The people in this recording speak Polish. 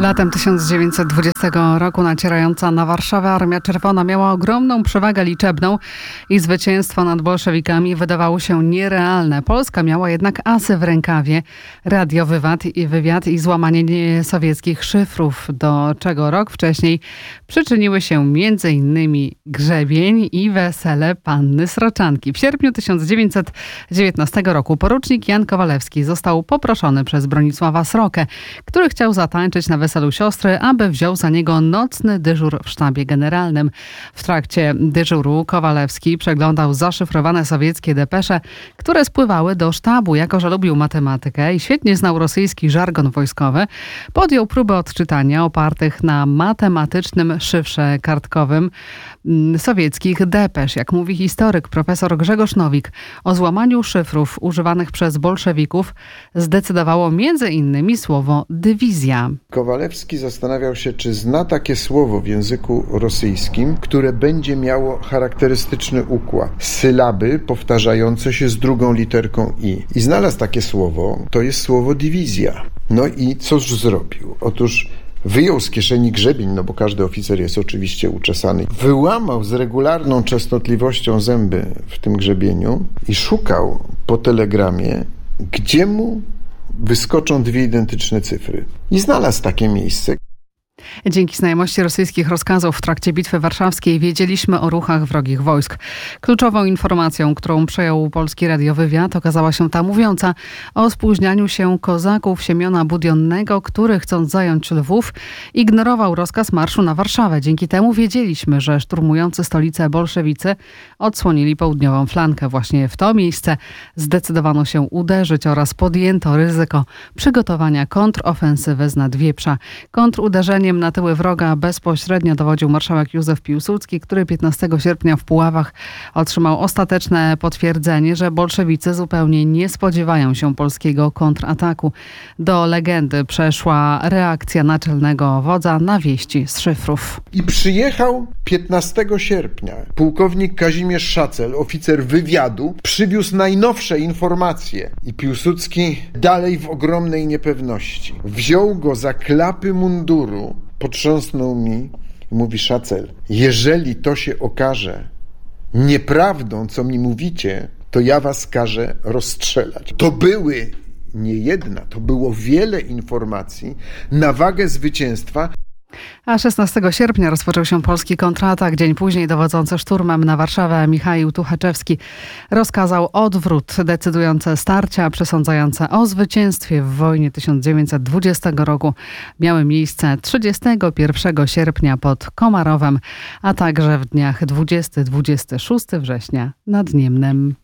Latem 1920 roku nacierająca na Warszawę Armia Czerwona miała ogromną przewagę liczebną i zwycięstwo nad bolszewikami wydawało się nierealne. Polska miała jednak asy w rękawie, radiowy wywiad i złamanie sowieckich szyfrów, do czego rok wcześniej przyczyniły się m.in. grzebień i wesele panny Sroczanki. W sierpniu 1919 roku porucznik Jan Kowalewski został poproszony przez Bronisława Srokę, który chciał zatańczyć na weselu siostry, aby wziął za niego nocny dyżur w sztabie generalnym. W trakcie dyżuru Kowalewski przeglądał zaszyfrowane sowieckie depesze, które spływały do sztabu. Jako że lubił matematykę i świetnie znał rosyjski żargon wojskowy, podjął próbę odczytania opartych na matematycznym szyfrze kartkowym sowieckich depesz. Jak mówi historyk profesor Grzegorz Nowik, o złamaniu szyfrów używanych przez bolszewików zdecydowało m.in. słowo dywizja. Kowalewski zastanawiał się, czy zna takie słowo w języku rosyjskim, które będzie miało charakterystyczny układ. Sylaby powtarzające się z drugą literką i. I znalazł takie słowo, to jest słowo dywizja. No i cóż zrobił? Otóż wyjął z kieszeni grzebień, no bo każdy oficer jest oczywiście uczesany. Wyłamał z regularną częstotliwością zęby w tym grzebieniu i szukał po telegramie, gdzie mu wyskoczą dwie identyczne cyfry. I znalazł takie miejsce. Dzięki znajomości rosyjskich rozkazów w trakcie Bitwy Warszawskiej wiedzieliśmy o ruchach wrogich wojsk. Kluczową informacją, którą przejął polski radiowywiad, okazała się ta mówiąca o spóźnianiu się kozaków Siemiona Budionnego, który, chcąc zająć Lwów, ignorował rozkaz marszu na Warszawę. Dzięki temu wiedzieliśmy, że szturmujący stolicę bolszewicy odsłonili południową flankę. Właśnie w to miejsce zdecydowano się uderzyć oraz podjęto ryzyko przygotowania kontrofensywy z Nadwieprza. Kontruderzeniem na tyły wroga bezpośrednio dowodził marszałek Józef Piłsudski, który 15 sierpnia w Puławach otrzymał ostateczne potwierdzenie, że bolszewicy zupełnie nie spodziewają się polskiego kontrataku. Do legendy przeszła reakcja naczelnego wodza na wieści z szyfrów. I przyjechał 15 sierpnia pułkownik Kazimierz Szacel, oficer wywiadu, przywiózł najnowsze informacje i Piłsudski dalej w ogromnej niepewności. Wziął go za klapy munduru, potrząsnął mi i mówi: Szacel, jeżeli to się okaże nieprawdą, co mi mówicie, to ja was każę rozstrzelać. To były nie jedna, to było wiele informacji na wagę zwycięstwa. A 16 sierpnia rozpoczął się polski kontratak. Dzień później dowodzący szturmem na Warszawę Michaił Tuchaczewski rozkazał odwrót. Decydujące starcia przesądzające o zwycięstwie w wojnie 1920 roku miały miejsce 31 sierpnia pod Komarowem, a także w dniach 20-26 września nad Niemnem.